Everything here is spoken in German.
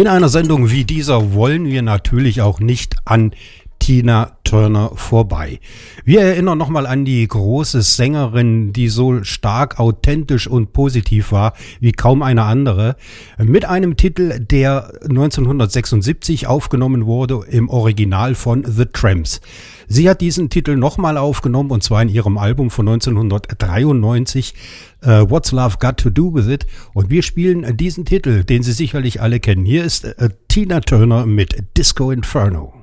In einer Sendung wie dieser wollen wir natürlich auch nicht an Tina Turner vorbei. Wir erinnern nochmal an die große Sängerin, die so stark authentisch und positiv war wie kaum eine andere, mit einem Titel, der 1976 aufgenommen wurde im Original von The Tramps. Sie hat diesen Titel nochmal aufgenommen, und zwar in ihrem Album von 1993, What's Love Got to Do With It? Und wir spielen diesen Titel, den Sie sicherlich alle kennen. Hier ist Tina Turner mit Disco Inferno.